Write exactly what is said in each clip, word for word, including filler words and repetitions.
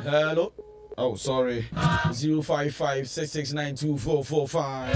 Hello. Oh, sorry. zero five five six six nine two four four five.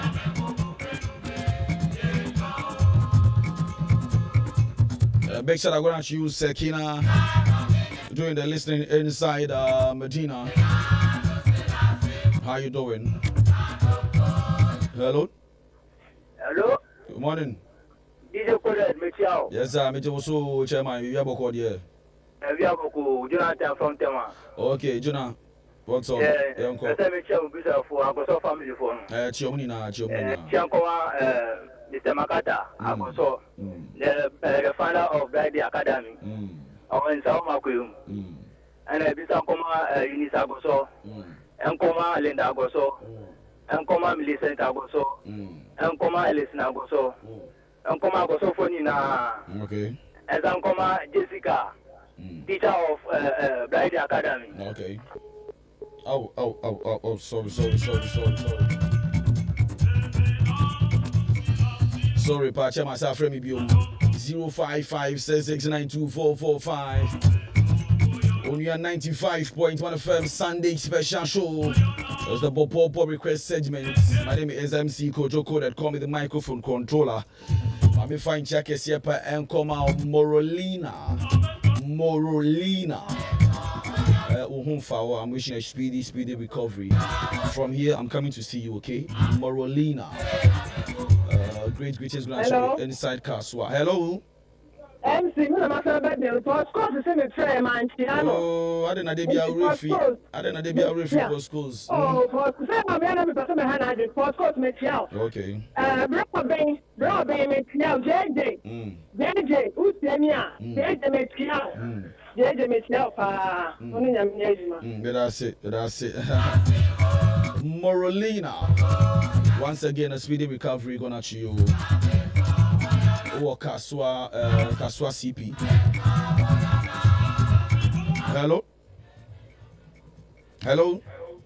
Uh, big shout out to you, Sekina, doing the listening inside uh, Medina. How you doing? Hello. Hello. Good morning. D J Kolet, Michelle. Yes, sir. I'm also chairman. You have a call here. We have a Jonathan from Tema. Okay, Jonah. What's up? Yeah, I said Michelle, for our family phone. Eh, Chiomina, Chiomina. Chiankoma, Mister Makata, I was so the founder of Brady Academy. Or in South Makuum. And I be some Koma Unisa Goso, and Koma Linda Goso, and Koma Millicent Agoso, and Koma Elisna Goso, and Koma Goso Fonina. Okay. And I'm Koma Jessica, teacher of uh, Brady Academy. Okay. Oh, oh, oh, oh, oh, sorry, sorry, sorry, sorry, sorry. Sorry, Pacha, myself, Remy Bio. zero five five six six nine two four four five. Only a ninety-five point one F M Sunday special show. That's the Bob Pop request segment. My name is M C Kojoko that call me the microphone controller. Let me find check a siepa and come out Morolina. Morolina. Uh, I'm wishing a speedy, speedy recovery. From here, I'm coming to see you, okay? Morolina. Uh, great greetings, Hello. Inside Kaswa. Hello. M C, I'm not about the postcode to send a tray, man. Oh, I didn't be a referee. I didn't be a referee for schools. Oh, for I'm going to be a hundred postcode material. Okay. Uh, Bro Bay, Bro Bay material, J J. J J, who's Demia? J J material. J J material, ah, only a minute. That's it, that's it. Morolina. Once again, a speedy recovery gonna to you. Or Kaswa, uh, Kaswa C P. Hello? Hello?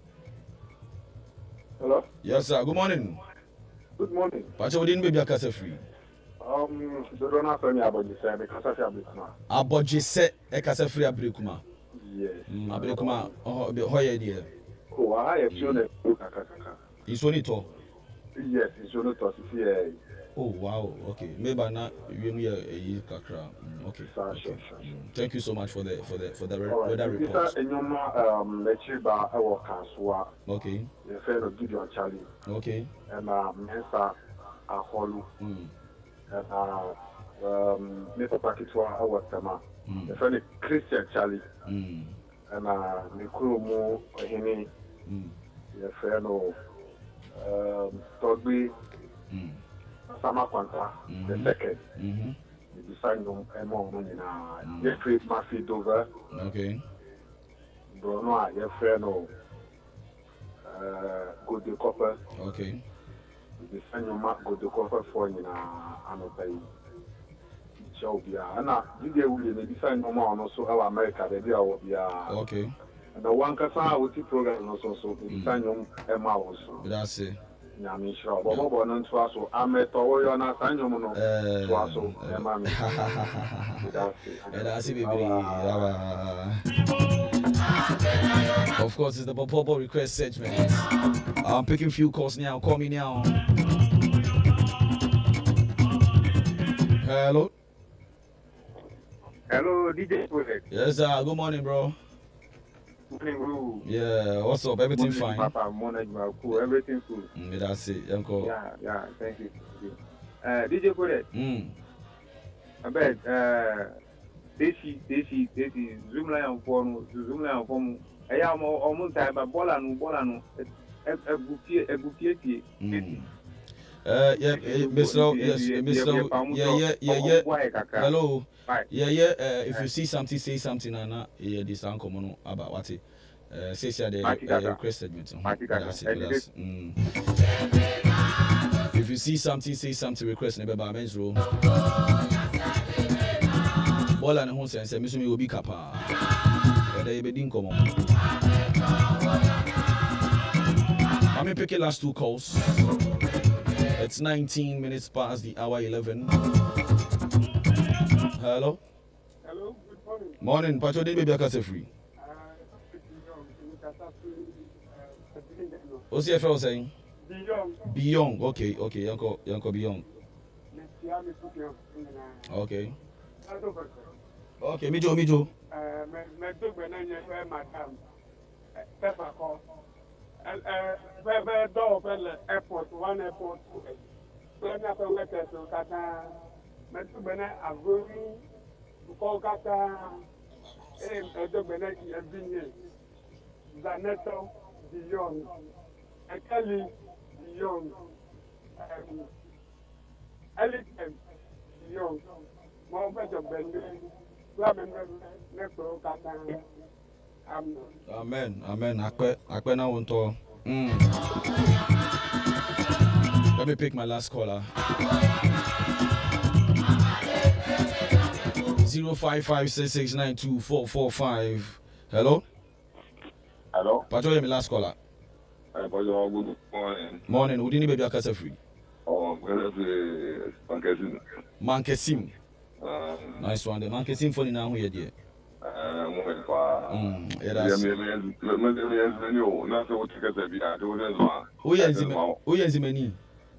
Hello? Yes, sir. Good morning. Good morning. Pacha, we didn't be a casa free. Um, the donor told me about this, because I have Abrekuma. About you said a casa free Abrekuma. Yes. Abrekuma, oh, the Hoya dear. Oh, I have shown it. It's only talk. Yes, it's only talk. Oh wow, okay. Maybe not you a kakra. Okay. Okay. Thank you so much for the for the for the right. weather report. This is um Lechiba our Kaswa. Okay. The friend of Gideon Charlie. Okay. And uh Mensa Aholu. Mm. And uh um Mister Pakitwa our Tema. The friend of Christian Charlie. Mm. And uh Nikurumo Ohini. Mm. The friend of um Togbi. Mm. Sama Kwanta, mm-hmm. the second. Mm-hmm. The design of Emon in a Jeffrey Murphy Dover. Okay. Bruno, your friend of Good the Copper. Okay. The design of Mark Good the Copper for in a Anopay. Shall be a Anna, you will be design no more, also our America, the deal will be a. Okay. And the one Casa with the program also, so the design of Emma also. That's it. I'm sure. But what about Nantwaso? I'm a toy on a Sanyomono. Twaso, Mammy. That's it, baby. Of course, it's the Bobo request segment. I'm picking few calls now. Call me now. Hello. Hello, D J Project. Yes, sir. Good morning, bro. Morning, bro. Yeah, what's up? Everything morning, fine? Papa, morning, cool. Everything cool. Mm, that's it, Uncle. Yeah, yeah, thank you. Thank you. Uh, D J Project. Mm. I bet, uh, this is, this is, this is Zoom line phone, Zoom line phone. I am almost time, but Bolano, Bolano, a bouquet, a bouquet. Uh, yeah, Mister Yes, Mister Yeah, yeah, yeah, yeah. Hello. Yeah, yeah. Uh, if you see something, say something. Anna, yeah, this uncommon about what it. Uh, say say the requested me. That's it. That's. If you see something, say something. Request never by men's room. All and home sense. Mister Me will be kappa. They be didn't come on. I'm gonna pick the last two calls. It's nineteen minutes past the hour eleven. Hello? Hello, good morning. Morning, Pacho, did baby Akase free? What's your friend saying? Beyond. Beyond. Okay, okay. Yanko, Yanko Beyond. Okay. Okay, me Joe, me Joe. Uh, me do benanya madam. Pepper call. Uh, where door airport, one airport. When I go with us, Kata, me do benanya avuri. Call Kata. Eh, me do benanya ebinye. Zaneto Beyond. Kelly Beyond. Um, Elephant Beyond. More better than Amen, amen. Akwe, akwe na wonto. Mm. Let me pick my last caller. Zero five five six six nine two four four five. Hello. Hello. Patrol, my last caller. Good morning. Morning. Who didn't baby akasa free? Oh, Mankesim. Mankesim. Nice one. The Mankesim phone now here, dear. Mm, yeah, that's. Who is him? Who is him? Any?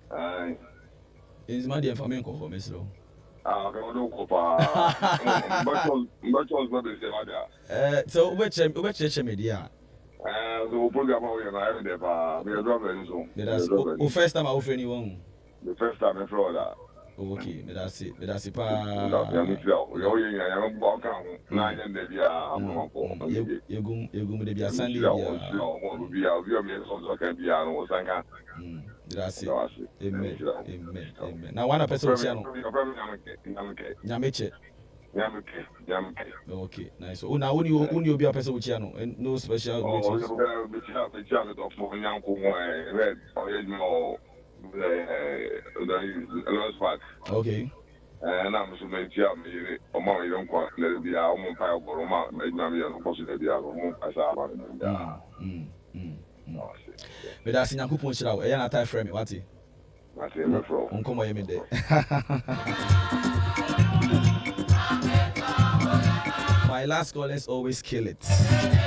Is my dear for me? Call me slow. Ah, I don't go for. Much was not the same. Uh, so which which which media? Uh, the program we are having there, we are driving so. That's the first time I offer anyone. The first time in Florida. Okay, but that's it. But that's it. Pa. Yeah, me too. We are here. I am walking. Nine and the year. I'm going to. You you go you go with the Sunday. Yeah, we are. We are. We are. So can be on. We can. Hmm. That's it. Amen. Amen. Amen. Now one person will channel. Nyameche. Nyameche. Nyameche. Okay, nice. Oh, now only only be a person with channel and no special greetings. Oh, we have the channel of more Nyanko red or no. Okay. And I'm so many jam or my young quite let it be our own pile for Roma, made me a possibility of home as I but that's in a coupon show. I am not frame. What? I say, no problem. Come on, me my last call, let's always kill it.